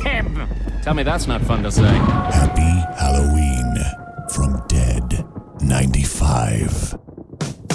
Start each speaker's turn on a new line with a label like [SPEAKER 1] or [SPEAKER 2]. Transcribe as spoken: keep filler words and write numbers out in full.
[SPEAKER 1] him!
[SPEAKER 2] Tell me that's not fun to say.
[SPEAKER 3] Happy Halloween from Dead ninety-five.